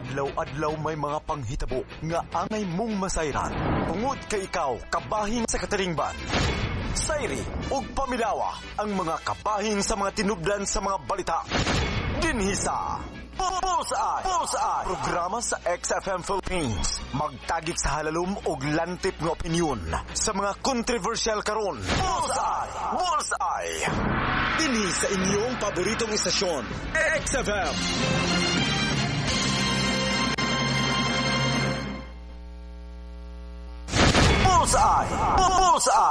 Adlaw-adlaw may mga panghitabo nga angay mong masayran. Tungod kay ikaw, kabahing sa kataringban. Sayri ug pamilawa ang mga kabahing sa mga tinubdan sa mga balita. Dinhi sa Bullseye! Programa sa XFM Philippines. Magtagik sa halalom ug lantip nga opinyon sa mga controversial karon. Bullseye! Dinhi sa inyong paboritong istasyon, XFM. Bullseye!